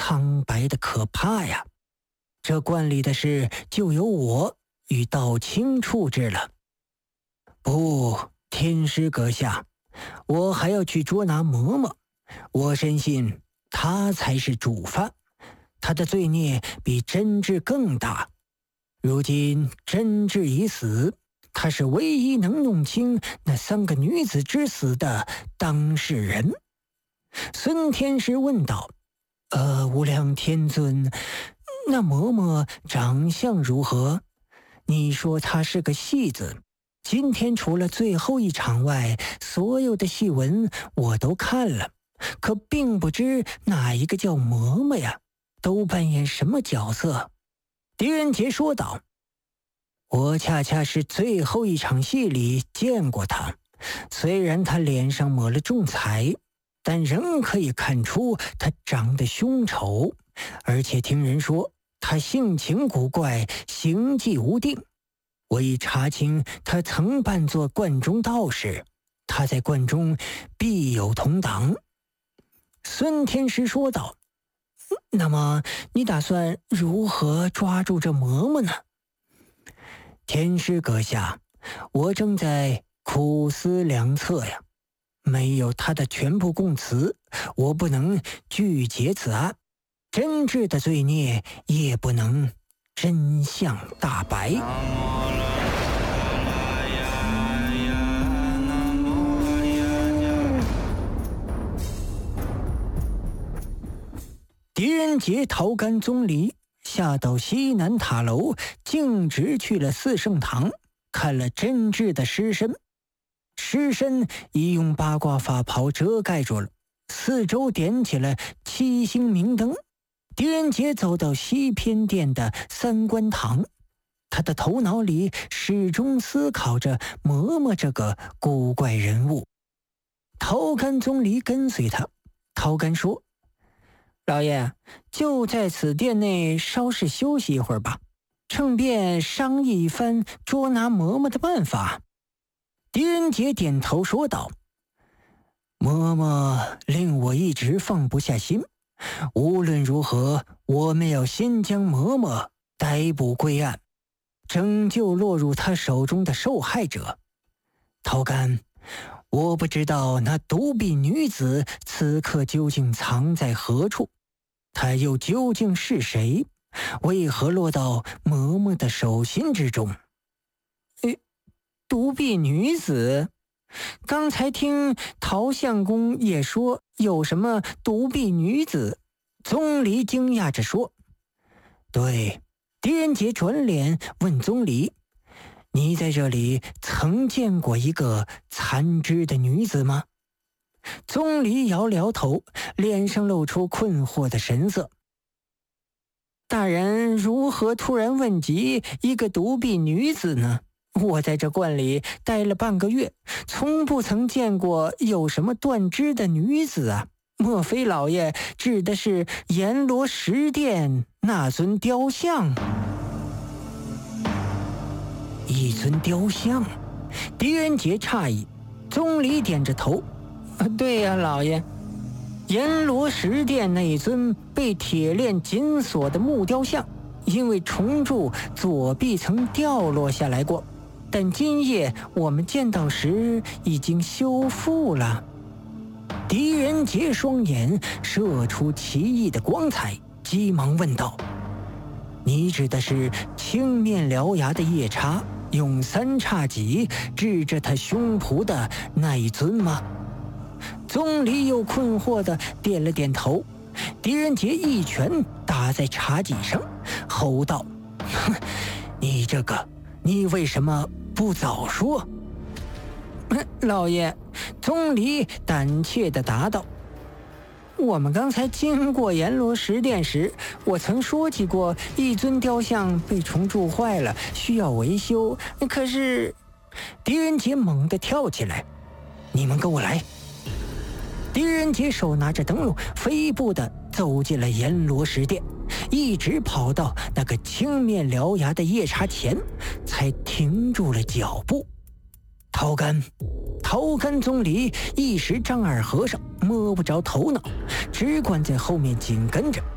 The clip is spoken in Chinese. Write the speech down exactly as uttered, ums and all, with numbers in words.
苍白的可怕呀！这观里的事就由我与道清处置了。不，天师阁下，我还要去捉拿嬷嬷。我深信他才是主犯，他的罪孽比真挚更大。如今真挚已死，他是唯一能弄清那三个女子之死的当事人。孙天师问道：呃，无量天尊，那嬷嬷长相如何？你说她是个戏子，今天除了最后一场外，所有的戏文我都看了，可并不知哪一个叫嬷嬷呀，都扮演什么角色。狄仁杰说道：我恰恰是最后一场戏里见过她，虽然她脸上抹了重彩，但仍可以看出她长得凶丑，而且听人说她性情古怪，行迹无定。我已查清她曾扮作观中道士，她在观中必有同党。孙天师说道：那么你打算如何抓住这嬷嬷呢？天师阁下，我正在苦思良策呀。没有他的全部供词，我不能拒结此案，真挚的罪孽也不能真相大白。狄仁杰、陶干、宗离下到西南塔楼，径直去了四圣堂，看了真挚的尸身。尸身已用八卦法袍遮盖住了，四周点起了七星明灯。狄仁杰走到西偏殿的三官堂，他的头脑里始终思考着嬷嬷这个古怪人物。陶干、宗离跟随他。陶干说：老爷，就在此殿内稍事休息一会儿吧，趁便商议一番捉拿嬷嬷的办法。狄仁杰点头说道：嬷嬷令我一直放不下心，无论如何，我们要先将嬷嬷逮捕归案，拯救落入他手中的受害者。陶干，我不知道那独臂女子此刻究竟藏在何处，她又究竟是谁？为何落到嬷嬷的手心之中？呃，独臂女子？刚才听陶相公也说有什么独臂女子。宗离惊讶着说：对。狄仁杰转脸问宗离：你在这里曾见过一个残肢的女子吗？宗离摇了摇头，脸上露出困惑的神色。大人如何突然问及一个独臂女子呢？我在这观里待了半个月，从不曾见过有什么断肢的女子啊！莫非老爷指的是阎罗石殿那尊雕像？一尊雕像？狄仁杰诧异。宗离点着头：对呀、啊，老爷，阎罗石殿那一尊被铁链紧锁的木雕像，因为重铸左臂曾掉落下来过，但今夜我们见到时已经修复了。狄仁杰双眼射出奇异的光彩，急忙问道：你指的是青面獠牙的夜叉用三叉戟指着他胸脯的那一尊吗？宗离又困惑地点了点头。狄仁杰一拳打在茶几上，吼道：哼，你这个，你为什么不早说？老爷，宗离胆怯地答道：我们刚才经过阎罗石殿时，我曾说起过一尊雕像被虫蛀坏了，需要维修。可是……狄仁杰猛地跳起来：你们跟我来！狄仁杰手拿着灯笼，飞步地走进了阎罗石殿，一直跑到那个青面獠牙的夜叉前，才停住了脚步。陶干陶干宗离一时张耳和尚，摸不着头脑，只管在后面紧跟着。